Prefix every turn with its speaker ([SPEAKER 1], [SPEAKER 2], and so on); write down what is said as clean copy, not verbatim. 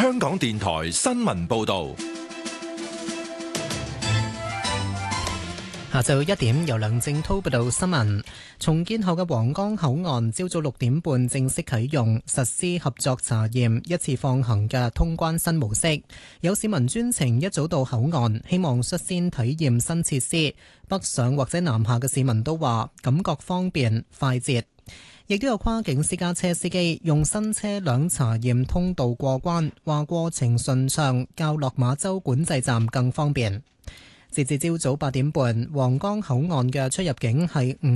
[SPEAKER 1] 香港電台新聞報道。
[SPEAKER 2] 下晝1點，由梁正滔報道新聞。重建後嘅皇崗口岸朝早6點半正式啟用，實施合作查驗、一次放行嘅通關新模式。有市民專程一早到口岸，希望率先體驗新設施。北上或者南下嘅市民都話感覺方便快捷。亦都有跨境私家車司機用新車輛查驗通道過關，話過程順暢，較落馬洲管制站更方便。截至朝早8點半，皇崗口岸嘅出入境係